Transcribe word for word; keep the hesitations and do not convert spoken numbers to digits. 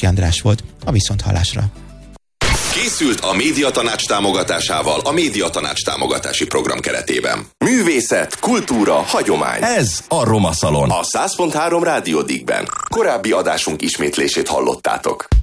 Bácski András volt, a viszonthallásra. Készült a Médiatanács támogatásával a Médiatanács támogatási program keretében. Művészet, kultúra, hagyomány. Ez a Roma Szalon. A száz pont három Rádió Digben. Korábbi adásunk ismétlését hallottátok.